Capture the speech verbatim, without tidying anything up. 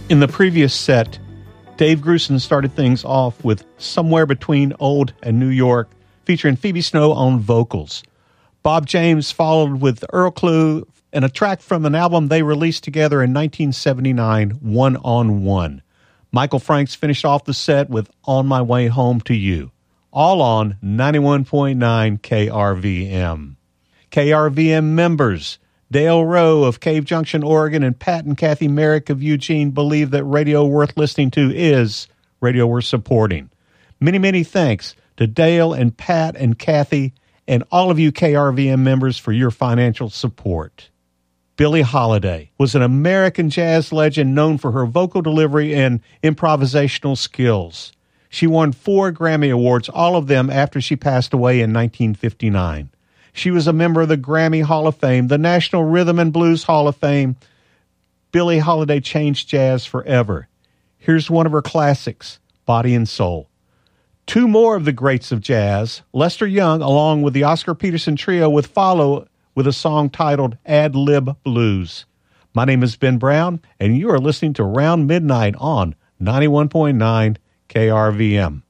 In the previous set, Dave Grusin started things off with Somewhere Between Old and New York, featuring Phoebe Snow on vocals. Bob James followed with Earl Klugh and a track from an album they released together in nineteen seventy-nine, One on One. Michael Franks finished off the set with On My Way Home to You, all on ninety-one point nine K R V M. K R V M members Dale Rowe of Cave Junction, Oregon, and Pat and Kathy Merrick of Eugene believe that radio worth listening to is radio worth supporting. Many, many thanks to Dale and Pat and Kathy and all of you K R V M members for your financial support. Billie Holiday was an American jazz legend known for her vocal delivery and improvisational skills. She won four Grammy Awards, all of them after she passed away in nineteen fifty-nine. She was a member of the Grammy Hall of Fame, the National Rhythm and Blues Hall of Fame. Billie Holiday changed jazz forever. Here's one of her classics, Body and Soul. Two more of the greats of jazz, Lester Young, along with the Oscar Peterson Trio, would follow with a song titled Ad Lib Blues. My name is Ben Brown, and you are listening to Round Midnight on ninety-one point nine K R V M.